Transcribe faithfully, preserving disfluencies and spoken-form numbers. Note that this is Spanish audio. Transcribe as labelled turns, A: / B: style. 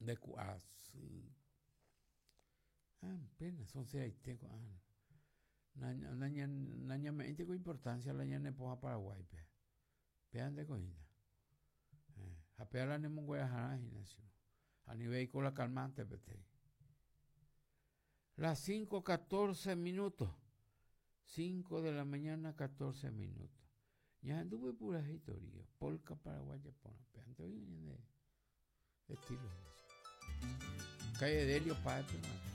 A: de Cuazú. Ah, pena, son seis, tengo, ah, naña, naña, naña, me tengo importancia la ñane poa Paraguay, pe. Pean de coina. Eh, a peala ne mon guayajara, a nivel con la calmante, pete. Las cinco catorce minutos. cinco de la mañana, catorce minutos. Ya anduve pura historia. Polka paraguaya, pona. Pean de estilo. Calle Delio Pacho,